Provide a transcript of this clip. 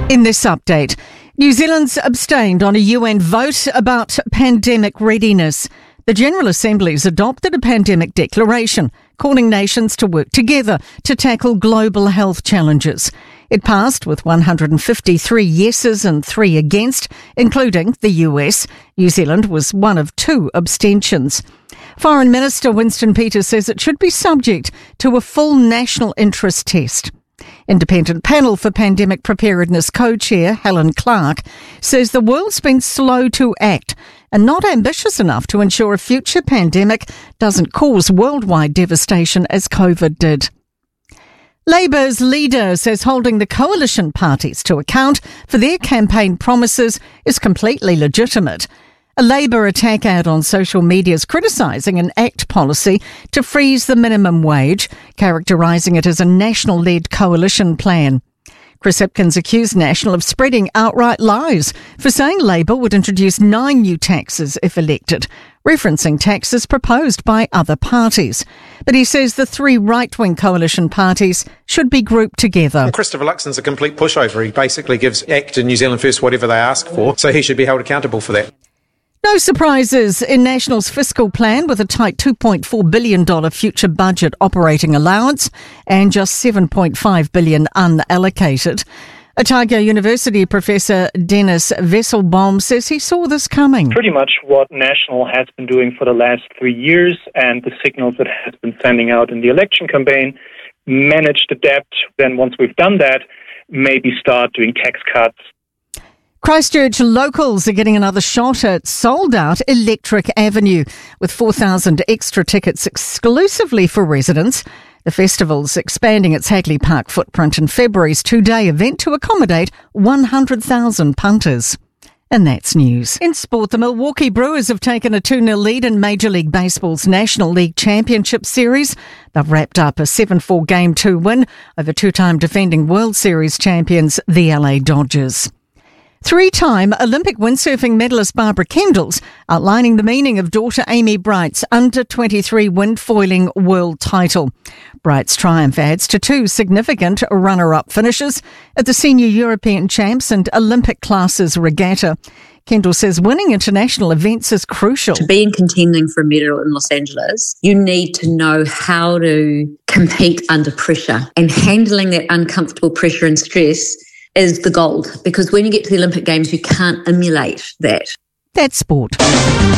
In this update, New Zealand's abstained on a UN vote about pandemic readiness. The General Assembly's adopted a pandemic declaration, calling nations to work together to tackle global health challenges. It passed with 153 yeses and 3 against, including the US. New Zealand was one of 2 abstentions. Foreign Minister Winston Peters says it should be subject to a full national interest test. Independent Panel for Pandemic Preparedness co-chair Helen Clark says the world's been slow to act and not ambitious enough to ensure a future pandemic doesn't cause worldwide devastation as COVID did. Labour's leader says holding the coalition parties to account for their campaign promises is completely legitimate. A Labour attack ad on social media is criticising an ACT policy to freeze the minimum wage, characterising it as a national-led coalition plan. Chris Hipkins accused National of spreading outright lies for saying Labour would introduce 9 new taxes if elected, referencing taxes proposed by other parties. But he says the 3 right-wing coalition parties should be grouped together. Christopher Luxon's a complete pushover. He basically gives ACT and New Zealand First whatever they ask for, so he should be held accountable for that. No surprises in National's fiscal plan with a tight $2.4 billion future budget operating allowance and just $7.5 billion unallocated. Otago University professor Dennis Vesselbaum says he saw this coming. Pretty much what National has been doing for the last 3 years and the signals it has been sending out in the election campaign, manage the debt, then once we've done that, maybe start doing tax cuts. Christchurch locals are getting another shot at sold-out Electric Avenue with 4,000 extra tickets exclusively for residents. The festival's expanding its Hagley Park footprint in February's 2-day event to accommodate 100,000 punters. And that's news. In sport, the Milwaukee Brewers have taken a 2-0 lead in Major League Baseball's National League Championship Series. They've wrapped up a 7-4 Game 2 win over 2-time defending World Series champions, the LA Dodgers. 3-time Olympic windsurfing medalist Barbara Kendall's outlining the meaning of daughter Amy Bright's under-23 windfoiling world title. Bright's triumph adds to 2 significant runner-up finishes at the Senior European Champs and Olympic Classes Regatta. Kendall says winning international events is crucial. To be in contending for a medal in Los Angeles, you need to know how to compete under pressure, and handling that uncomfortable pressure and stress is the gold, because when you get to the Olympic Games, you can't emulate that. That's sport.